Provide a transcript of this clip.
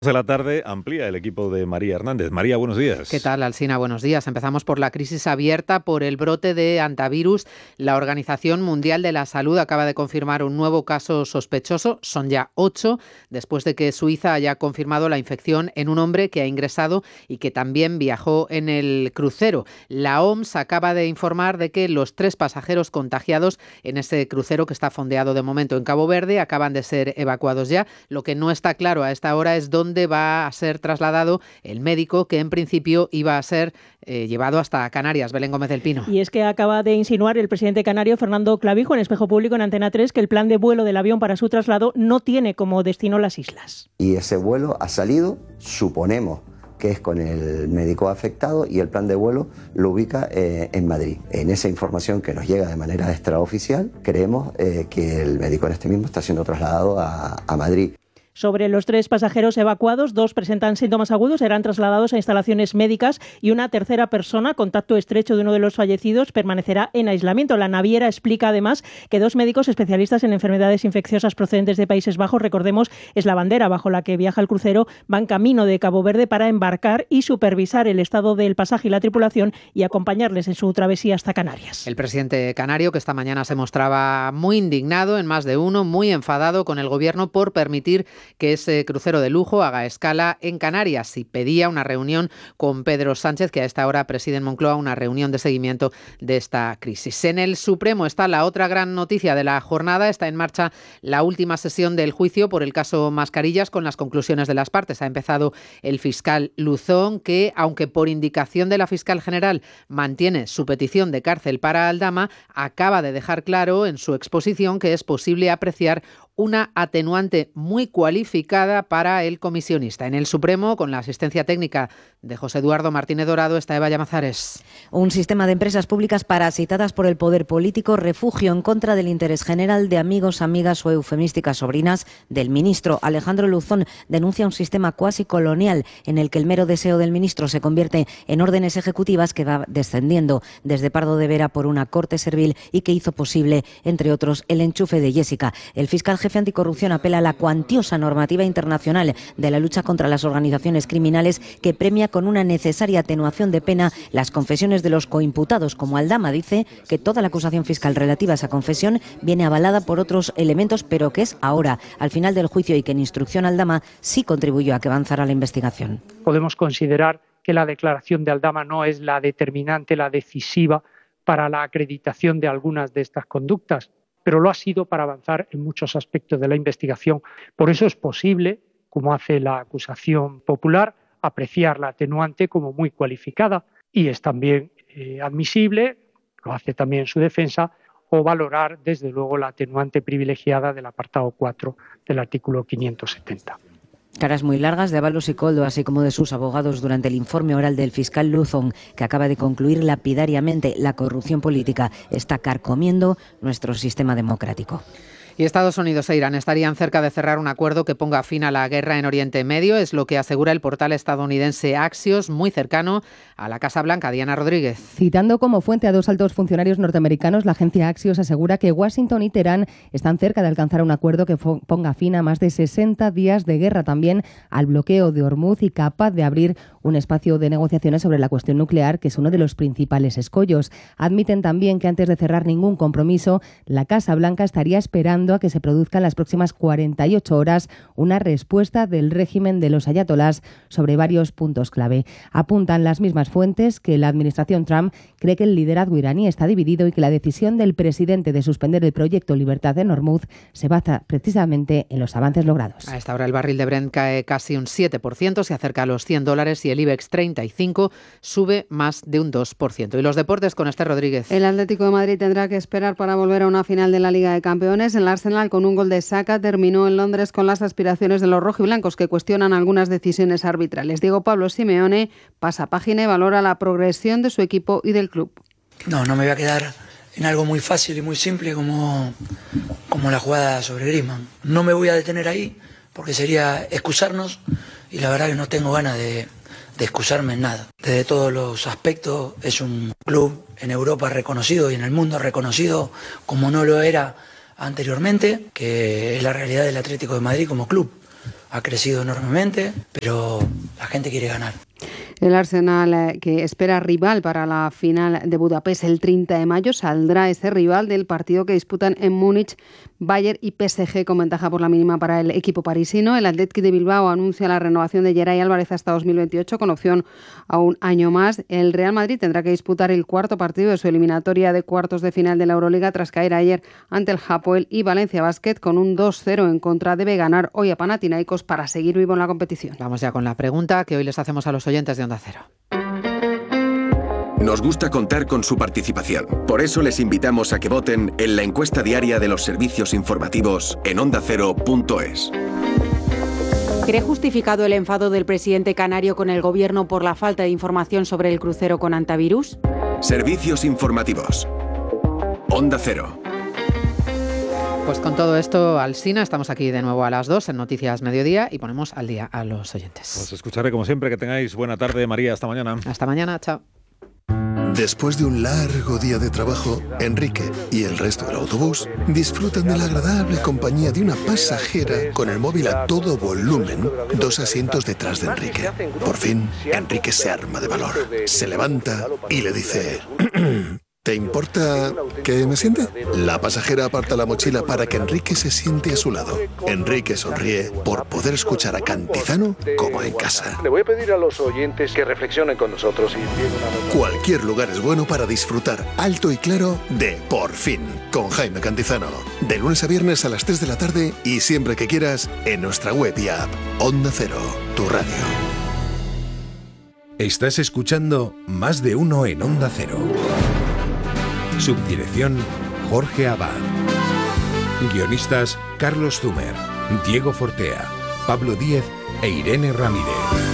De la tarde amplía el equipo de María Hernández. María, buenos días. ¿Qué tal, Alsina? Buenos días. Empezamos por la crisis abierta por el brote de hantavirus. La Organización Mundial de la Salud acaba de confirmar un nuevo caso sospechoso. Son ya 8, después de que Suiza haya confirmado la infección en un hombre que ha ingresado y que también viajó en el crucero. La OMS acaba de informar de que los 3 pasajeros contagiados en ese crucero, que está fondeado de momento en Cabo Verde, acaban de ser evacuados ya. Lo que no está claro a esta hora es dónde va a ser trasladado el médico que en principio iba a ser llevado hasta Canarias. Belén Gómez del Pino. Y es que acaba de insinuar el presidente canario Fernando Clavijo en Espejo Público en Antena 3 que el plan de vuelo del avión para su traslado no tiene como destino las islas. Y ese vuelo ha salido, suponemos que es con el médico afectado, y el plan de vuelo lo ubica en Madrid. En esa información que nos llega de manera extraoficial, creemos que el médico en este mismo está siendo trasladado a Madrid. Sobre los 3 pasajeros evacuados, 2 presentan síntomas agudos, serán trasladados a instalaciones médicas y una tercera persona, contacto estrecho de uno de los fallecidos, permanecerá en aislamiento. La naviera explica además que 2 médicos especialistas en enfermedades infecciosas procedentes de Países Bajos, recordemos, es la bandera bajo la que viaja el crucero, van camino de Cabo Verde para embarcar y supervisar el estado del pasaje y la tripulación y acompañarles en su travesía hasta Canarias. El presidente canario, que esta mañana se mostraba muy indignado en más de uno, muy enfadado con el gobierno por permitir que ese crucero de lujo haga escala en Canarias, y pedía una reunión con Pedro Sánchez, que a esta hora preside en Moncloa una reunión de seguimiento de esta crisis. En el Supremo está la otra gran noticia de la jornada. Está en marcha la última sesión del juicio por el caso Mascarillas, con las conclusiones de las partes. Ha empezado el fiscal Luzón, que, aunque por indicación de la fiscal general mantiene su petición de cárcel para Aldama, acaba de dejar claro en su exposición que es posible apreciar una atenuante muy cualificada para el comisionista. En el Supremo, con la asistencia técnica de José Eduardo Martínez Dorado, está Eva Llamazares. Un sistema de empresas públicas parasitadas por el poder político, refugio en contra del interés general de amigos, amigas o eufemísticas sobrinas del ministro. Alejandro Luzón denuncia un sistema cuasi colonial en el que el mero deseo del ministro se convierte en órdenes ejecutivas que va descendiendo desde Pardo de Vera por una corte servil y que hizo posible, entre otros, el enchufe de Jessica. El fiscal jefe anticorrupción apela a la cuantiosa normativa internacional de la lucha contra las organizaciones criminales, que premia con una necesaria atenuación de pena las confesiones de los coimputados. Como Aldama dice que toda la acusación fiscal relativa a esa confesión viene avalada por otros elementos, pero que es ahora, al final del juicio, y que en instrucción Aldama sí contribuyó a que avanzara la investigación. Podemos considerar que la declaración de Aldama no es la determinante, la decisiva para la acreditación de algunas de estas conductas, pero lo ha sido para avanzar en muchos aspectos de la investigación. Por eso es posible, como hace la acusación popular, apreciar la atenuante como muy cualificada, y es también admisible, lo hace también su defensa, o valorar desde luego la atenuante privilegiada del apartado 4 del artículo 570. Caras muy largas de Ábalos y Koldo, así como de sus abogados, durante el informe oral del fiscal Luzón, que acaba de concluir lapidariamente: la corrupción política está carcomiendo nuestro sistema democrático. Y Estados Unidos e Irán estarían cerca de cerrar un acuerdo que ponga fin a la guerra en Oriente Medio. Es lo que asegura el portal estadounidense Axios, muy cercano a la Casa Blanca. Diana Rodríguez. Citando como fuente a 2 altos funcionarios norteamericanos, la agencia Axios asegura que Washington y Teherán están cerca de alcanzar un acuerdo que ponga fin a más de 60 días de guerra, también al bloqueo de Hormuz, y capaz de abrir un espacio de negociaciones sobre la cuestión nuclear, que es uno de los principales escollos. Admiten también que antes de cerrar ningún compromiso, la Casa Blanca estaría esperando a que se produzca en las próximas 48 horas una respuesta del régimen de los ayatolás sobre varios puntos clave. Apuntan las mismas fuentes que la administración Trump cree que el liderazgo iraní está dividido y que la decisión del presidente de suspender el proyecto Libertad en Hormuz se basa precisamente en los avances logrados. A esta hora el barril de Brent cae casi un 7%, se acerca a los $100, y el IBEX 35 sube más de un 2%. Y los deportes con Esther Rodríguez. El Atlético de Madrid tendrá que esperar para volver a una final de la Liga de Campeones. El Arsenal, con un gol de Saka, terminó en Londres con las aspiraciones de los rojiblancos, que cuestionan algunas decisiones arbitrales. Diego Pablo Simeone pasa página y valora la progresión de su equipo y del club. No me voy a quedar en algo muy fácil y muy simple como la jugada sobre Griezmann. No me voy a detener ahí porque sería excusarnos, y la verdad que no tengo ganas de excusarme en nada. Desde todos los aspectos es un club en Europa reconocido y en el mundo reconocido como no lo era anteriormente, que es la realidad del Atlético de Madrid como club. ha crecido enormemente, pero la gente quiere ganar. El Arsenal, que espera rival para la final de Budapest el 30 de mayo, saldrá ese rival del partido que disputan en Múnich, Bayern y PSG, con ventaja por la mínima para el equipo parisino. El Athletic de Bilbao anuncia la renovación de Geray Álvarez hasta 2028, con opción a un año más. El Real Madrid tendrá que disputar el cuarto partido de su eliminatoria de cuartos de final de la Euroliga tras caer ayer ante el Hapoel, y Valencia Basket, con un 2-0 en contra, debe ganar hoy a Panathinaikos para seguir vivo en la competición. Vamos ya con la pregunta que hoy les hacemos a los oyentes de Onda Cero. Nos gusta contar con su participación. Por eso les invitamos a que voten en la encuesta diaria de los servicios informativos en ondacero.es. ¿Cree justificado el enfado del presidente canario con el gobierno por la falta de información sobre el crucero con antivirus? Servicios informativos. Onda Cero. Pues con todo esto, Alsina, estamos aquí de nuevo a las 2 en Noticias Mediodía y ponemos al día a los oyentes. Os escucharé como siempre. Que tengáis buena tarde, María. Hasta mañana. Hasta mañana, chao. Después de un largo día de trabajo, Enrique y el resto del autobús disfrutan de la agradable compañía de una pasajera con el móvil a todo volumen, 2 asientos detrás de Enrique. Por fin, Enrique se arma de valor, se levanta y le dice... ¿Te importa que me siente? La pasajera aparta la mochila para que Enrique se siente a su lado. Enrique sonríe por poder escuchar a Cantizano como en casa. Le voy a pedir a los oyentes que reflexionen con nosotros. Cualquier lugar es bueno para disfrutar alto y claro de Por Fin, con Jaime Cantizano. De lunes a viernes a las 3 de la tarde y siempre que quieras en nuestra web y app. Onda Cero, tu radio. Estás escuchando Más de Uno en Onda Cero. Subdirección Jorge Abad. Guionistas Carlos Zumer, Diego Fortea, Pablo Díez e Irene Ramírez.